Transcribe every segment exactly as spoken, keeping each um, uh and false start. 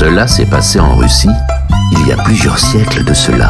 Cela s'est passé en Russie, il y a plusieurs siècles de cela.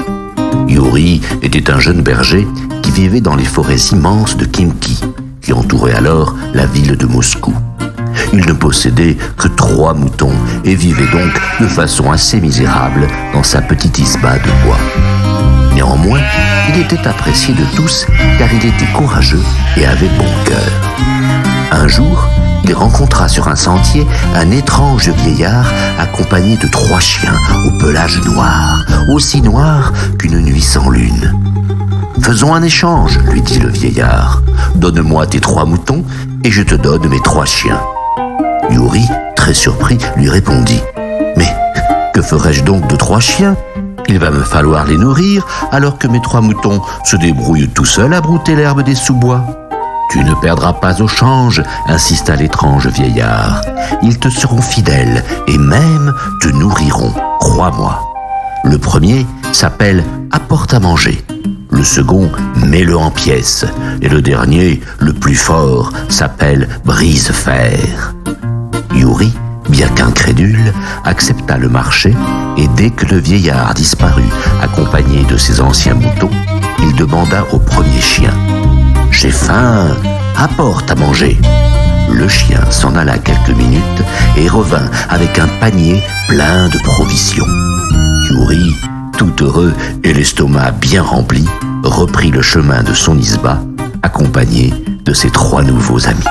Youri était un jeune berger qui vivait dans les forêts immenses de Khimki, qui entouraient alors la ville de Moscou. Il ne possédait que trois moutons et vivait donc de façon assez misérable dans sa petite isba de bois. Néanmoins, il était apprécié de tous car il était courageux et avait bon cœur. Un jour, il rencontra sur un sentier un étrange vieillard accompagné de trois chiens au pelage noir, aussi noir qu'une nuit sans lune. « Faisons un échange, lui dit le vieillard. Donne-moi tes trois moutons et je te donne mes trois chiens. » Youri, très surpris, lui répondit « Mais que ferais-je donc de trois chiens ? Il va me falloir les nourrir alors que mes trois moutons se débrouillent tout seuls à brouter l'herbe des sous-bois. » « Tu ne perdras pas au change, insista l'étrange vieillard. Ils te seront fidèles et même te nourriront, crois-moi. Le premier s'appelle Apporte à manger. Le second, Mets-le en pièces. Et le dernier, le plus fort, s'appelle Brise-fer. Youri, bien qu'incrédule, accepta le marché et dès que le vieillard disparut, accompagné de ses anciens moutons, il demanda au premier chien « J'ai faim, apporte à manger !» Le chien s'en alla quelques minutes et revint avec un panier plein de provisions. Youri, tout heureux et l'estomac bien rempli, reprit le chemin de son isba, accompagné de ses trois nouveaux amis.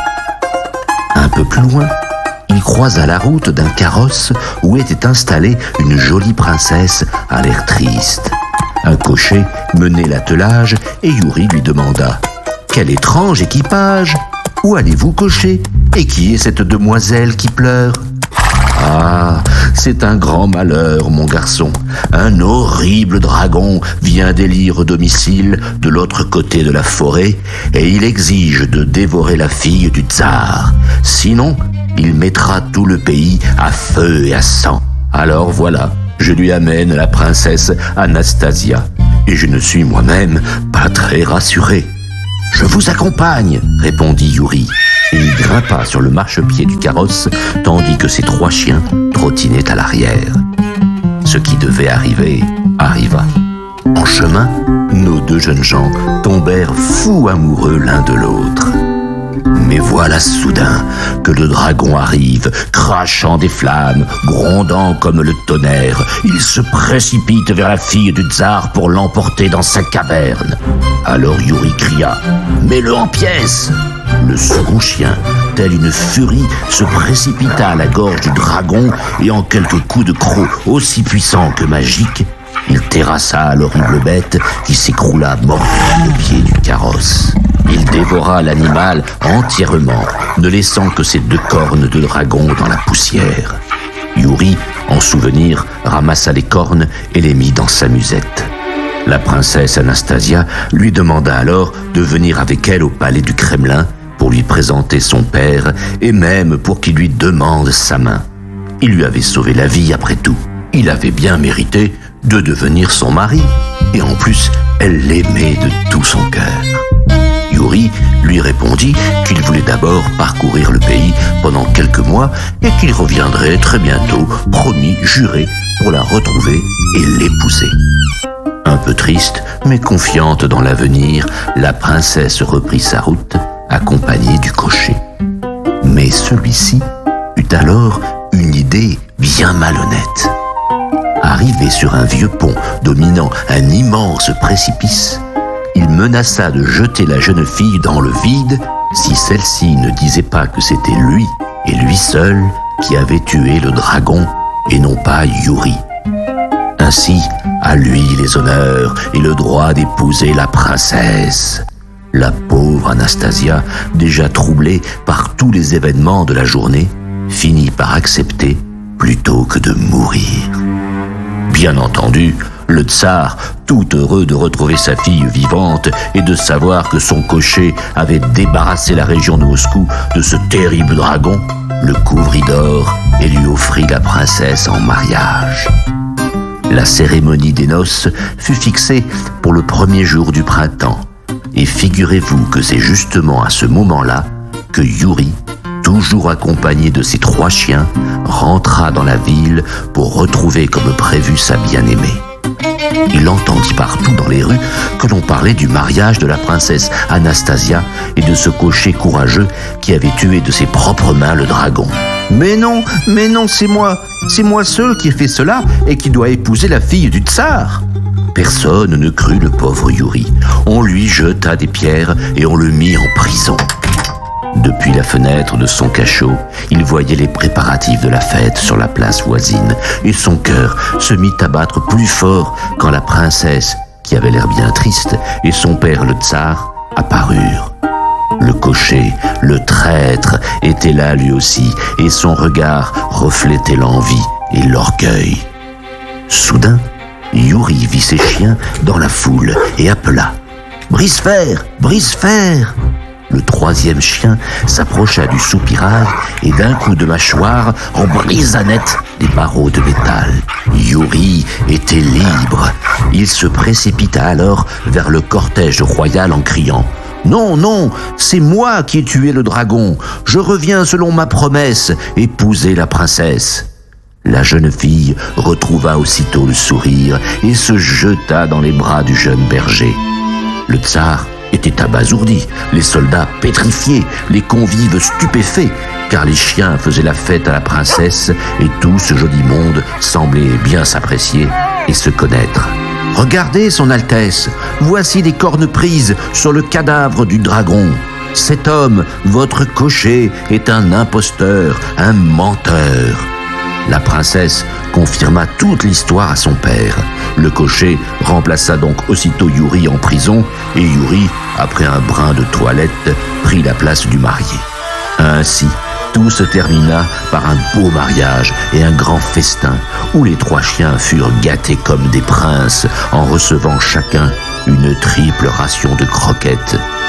Un peu plus loin, il croisa la route d'un carrosse où était installée une jolie princesse à l'air triste. Un cocher menait l'attelage et Youri lui demanda « Quel étrange équipage! Où allez-vous cocher? Et qui est cette demoiselle qui pleure ?»« Ah, c'est un grand malheur, mon garçon. Un horrible dragon vient d'élire domicile de l'autre côté de la forêt et il exige de dévorer la fille du tsar. Sinon, il mettra tout le pays à feu et à sang. Alors voilà, je lui amène la princesse Anastasia et je ne suis moi-même pas très rassuré. »« Je vous accompagne, » répondit Youri, et il grimpa sur le marchepied du carrosse, tandis que ses trois chiens trottinaient à l'arrière. Ce qui devait arriver arriva. En chemin, nos deux jeunes gens tombèrent fous amoureux l'un de l'autre. Mais voilà soudain que le dragon arrive, crachant des flammes, grondant comme le tonnerre. Il se précipite vers la fille du tsar pour l'emporter dans sa caverne. Alors Youri cria « Mets-le en pièces !» Le second chien, tel une furie, se précipita à la gorge du dragon et en quelques coups de croc aussi puissants que magiques, il terrassa l'horrible bête qui s'écroula morte au pied du carrosse. Il dévora l'animal entièrement, ne laissant que ses deux cornes de dragon dans la poussière. Youri, en souvenir, ramassa les cornes et les mit dans sa musette. La princesse Anastasia lui demanda alors de venir avec elle au palais du Kremlin pour lui présenter son père et même pour qu'il lui demande sa main. Il lui avait sauvé la vie après tout. Il avait bien mérité de devenir son mari. Et en plus, elle l'aimait de tout son cœur. Youri lui répondit qu'il voulait d'abord parcourir le pays pendant quelques mois et qu'il reviendrait très bientôt, promis, juré, pour la retrouver et l'épouser. Un peu triste, mais confiante dans l'avenir, la princesse reprit sa route, accompagnée du cocher. Mais celui-ci eut alors une idée bien malhonnête. Arrivé sur un vieux pont dominant un immense précipice, il menaça de jeter la jeune fille dans le vide si celle-ci ne disait pas que c'était lui, et lui seul, qui avait tué le dragon, et non pas Youri. Ainsi, à lui les honneurs et le droit d'épouser la princesse. La pauvre Anastasia, déjà troublée par tous les événements de la journée, finit par accepter plutôt que de mourir. Bien entendu, le tsar, tout heureux de retrouver sa fille vivante et de savoir que son cocher avait débarrassé la région de Moscou de ce terrible dragon, le couvrit d'or et lui offrit la princesse en mariage. La cérémonie des noces fut fixée pour le premier jour du printemps. Et figurez-vous que c'est justement à ce moment-là que Youri, toujours accompagné de ses trois chiens, rentra dans la ville pour retrouver comme prévu sa bien-aimée. Il entendit partout dans les rues que l'on parlait du mariage de la princesse Anastasia et de ce cocher courageux qui avait tué de ses propres mains le dragon. « Mais non, mais non, c'est moi, c'est moi seul qui ai fait cela et qui doit épouser la fille du tsar !» Personne ne crut le pauvre Youri. On lui jeta des pierres et on le mit en prison. Depuis la fenêtre de son cachot, il voyait les préparatifs de la fête sur la place voisine, et son cœur se mit à battre plus fort quand la princesse, qui avait l'air bien triste, et son père le tsar apparurent. Le cocher, le traître, était là lui aussi, et son regard reflétait l'envie et l'orgueil. Soudain, Youri vit ses chiens dans la foule et appela « Brisefer, Brisefer !» Le troisième chien s'approcha du soupirail et d'un coup de mâchoire, en brisa net les barreaux de métal. Youri était libre. Il se précipita alors vers le cortège royal en criant « Non, non, c'est moi qui ai tué le dragon. Je reviens selon ma promesse, épouser la princesse. » La jeune fille retrouva aussitôt le sourire et se jeta dans les bras du jeune berger. Le tsar était abasourdi, les soldats pétrifiés, les convives stupéfaits, car les chiens faisaient la fête à la princesse et tout ce joli monde semblait bien s'apprécier et se connaître. « Regardez, son Altesse, voici des cornes prises sur le cadavre du dragon. Cet homme, votre cocher, est un imposteur, un menteur. » La princesse confirma toute l'histoire à son père. Le cocher remplaça donc aussitôt Youri en prison et Youri, après un brin de toilette, prit la place du marié. Ainsi, tout se termina par un beau mariage et un grand festin où les trois chiens furent gâtés comme des princes en recevant chacun une triple ration de croquettes